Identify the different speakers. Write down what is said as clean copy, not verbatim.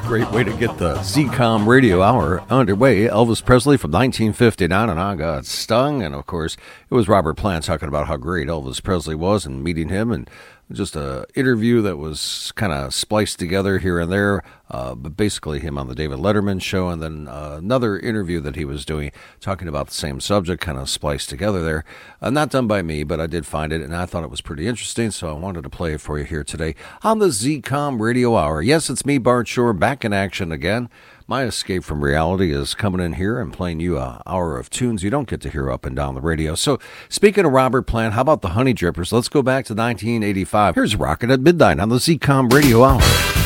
Speaker 1: Great way to get the ZCOM radio hour underway. Elvis Presley from 1959 and I Got Stung. And, of course, it was Robert Plant talking about how great Elvis Presley was and meeting him, and just an interview that was kind of spliced together here and there, but basically him on the David Letterman show, and then another interview that he was doing talking about the same subject, kind of spliced together there. Not done by me, but I did find it, and I thought it was pretty interesting, so I wanted to play it for you here today on the ZCOM Radio Hour. Yes, it's me, Bart Shore, back in action again. My escape from reality is coming in here and playing you an hour of tunes you don't get to hear up and down the radio. So, speaking of Robert Plant, how about the Honey Drippers? Let's go back to 1985. Here's Rockin' at Midnight on the ZCOM Radio Hour.